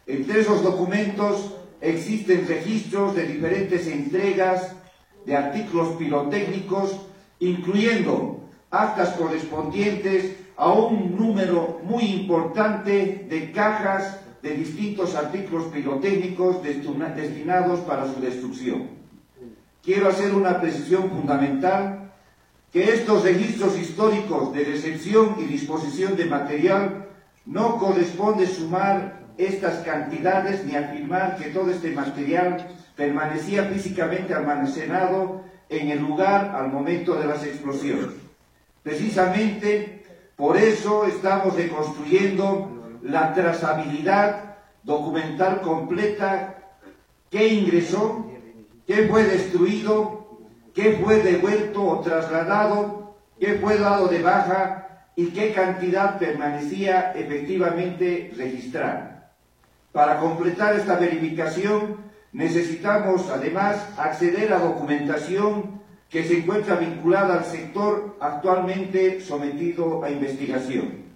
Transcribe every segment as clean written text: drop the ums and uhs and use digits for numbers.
Entre esos documentos existen registros de diferentes entregas de artículos pirotécnicos, incluyendo actas correspondientes a un número muy importante de cajas de distintos artículos pirotécnicos destinados para su destrucción. Quiero hacer una precisión fundamental, que estos registros históricos de recepción y disposición de material no corresponde sumar estas cantidades ni afirmar que todo este material permanecía físicamente almacenado en el lugar al momento de las explosiones. Precisamente por eso estamos reconstruyendo la trazabilidad documental completa, qué ingresó, qué fue destruido, qué fue devuelto o trasladado, qué fue dado de baja y qué cantidad permanecía efectivamente registrada. Para completar esta verificación necesitamos además acceder a documentación que se encuentra vinculada al sector actualmente sometido a investigación.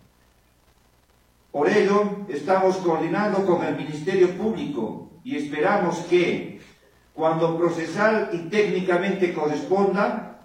Por ello, estamos coordinando con el Ministerio Público y esperamos que, cuando procesal y técnicamente corresponda,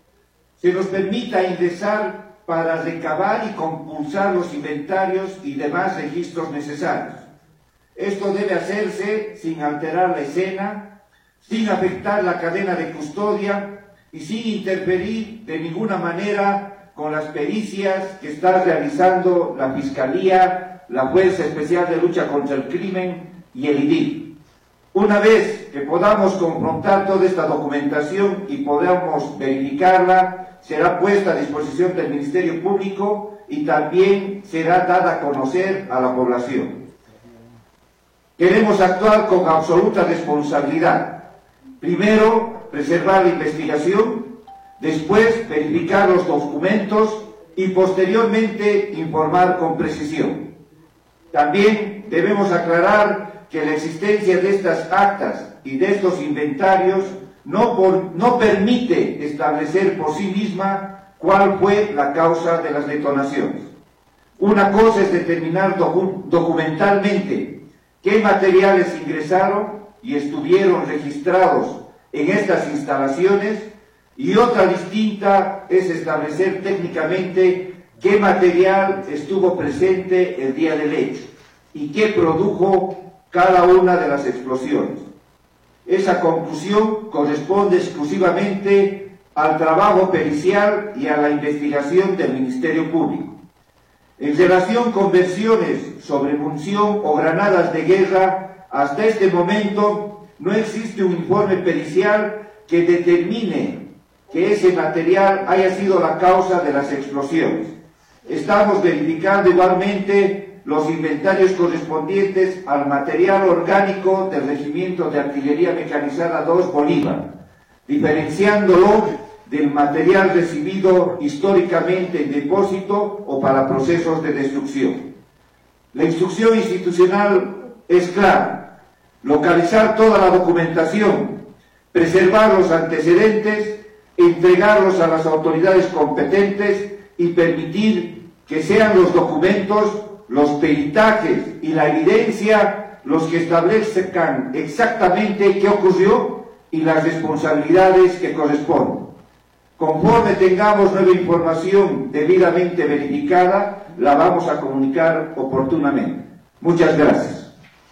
se nos permita ingresar para recabar y compulsar los inventarios y demás registros necesarios. Esto debe hacerse sin alterar la escena, sin afectar la cadena de custodia y sin interferir de ninguna manera con las pericias que está realizando la Fiscalía, la Fuerza Especial de Lucha contra el Crimen y el IDIL. Una vez que podamos confrontar toda esta documentación y podamos verificarla, será puesta a disposición del Ministerio Público y también será dada a conocer a la población. Queremos actuar con absoluta responsabilidad. Primero, preservar la investigación, después verificar los documentos y posteriormente informar con precisión. También debemos aclarar que la existencia de estas actas y de estos inventarios no permite establecer por sí misma cuál fue la causa de las detonaciones. Una cosa es determinar documentalmente qué materiales ingresaron y estuvieron registrados en estas instalaciones, y otra distinta es establecer técnicamente qué material estuvo presente el día del hecho y qué produjo cada una de las explosiones. Esa conclusión corresponde exclusivamente al trabajo pericial y a la investigación del Ministerio Público. En relación con versiones sobre munición o granadas de guerra, hasta este momento no existe un informe pericial que determine que ese material haya sido la causa de las explosiones. Estamos verificando igualmente los inventarios correspondientes al material orgánico del Regimiento de Artillería Mecanizada 2 Bolívar, diferenciándolo del material recibido históricamente en depósito o para procesos de destrucción. La instrucción institucional es clara: localizar toda la documentación, preservar los antecedentes, entregarlos a las autoridades competentes y permitir que sean los documentos, los peritajes y la evidencia los que establezcan exactamente qué ocurrió y las responsabilidades que corresponden. Conforme tengamos nueva información debidamente verificada, la vamos a comunicar oportunamente. Muchas gracias.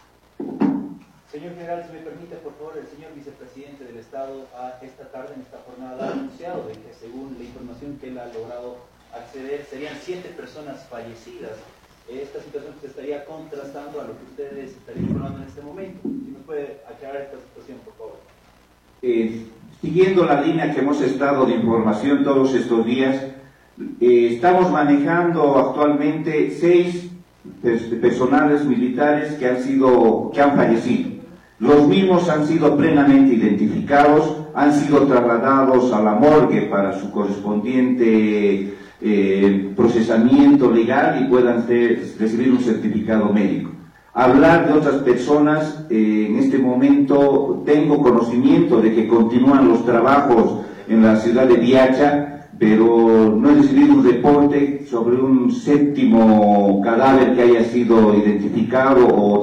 Señor general, si me permite, por favor, el señor vicepresidente del Estado esta tarde en esta jornada ha anunciado de que, según la información que él ha logrado acceder, serían 7 personas fallecidas. Esta situación se estaría contrastando a lo que ustedes estarían informando en este momento. Si nos puede aclarar esta situación, por favor. Siguiendo la línea que hemos estado de información todos estos días, estamos manejando actualmente 6 personales militares que han fallecido. Los mismos han sido plenamente identificados, han sido trasladados a la morgue para su correspondiente procesamiento legal y puedan recibir un certificado médico. Hablar de otras personas, en este momento tengo conocimiento de que continúan los trabajos en la ciudad de Viacha, pero no he recibido un reporte sobre un 7º cadáver que haya sido identificado o